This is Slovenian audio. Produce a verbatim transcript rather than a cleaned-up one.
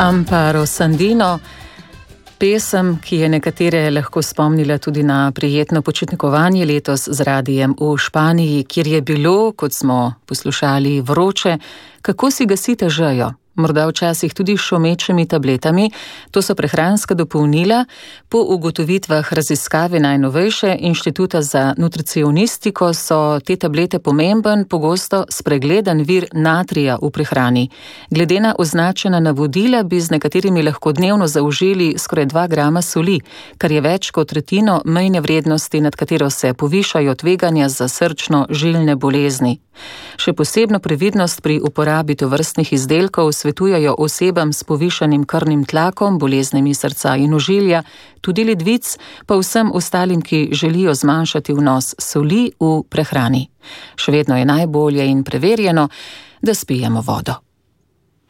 Amparo Sandino, pesem, ki je nekatere lahko spomnila tudi na prijetno počitnikovanje letos z radijem v Španiji, kjer je bilo, kot smo poslušali, vroče, kako si gasite žejo. Morda včasih tudi šumečimi tabletami, to so prehranska dopolnila. Po ugotovitvah raziskave najnovejše Inštituta za nutricionistiko so te tablete pomemben, pogosto spregledan vir natrija v prehrani. Glede na označena navodila bi z nekaterimi lahko dnevno zaužili skoraj dva grama soli, kar je več kot tretjino mejne vrednosti, nad katero se povišajo tveganja za srčno-žilne bolezni. Še posebno previdnost pri uporabi tovrstnih izdelkov svetujejo osebam s povišanim krvnim tlakom, boleznimi srca in ožilja, tudi ledvic, pa vsem ostalim, ki želijo zmanjšati vnos soli v prehrani. Še vedno je najbolje in preverjeno, da spijemo vodo.